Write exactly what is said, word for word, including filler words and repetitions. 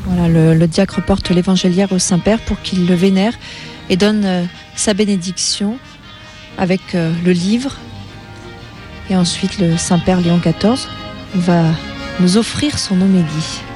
Voilà, le, le diacre porte l'évangéliaire au Saint-Père pour qu'il le vénère et donne euh, sa bénédiction avec euh, le livre. Et ensuite, le Saint-Père Léon quatorze va nous offrir son homélie.